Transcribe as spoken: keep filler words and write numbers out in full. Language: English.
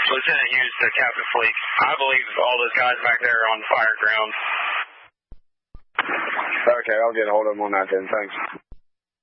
Lieutenant Hughes to Captain Fleek. I believe all those guys back there are on fire ground. Okay, I'll get a hold of them on that then. Thanks.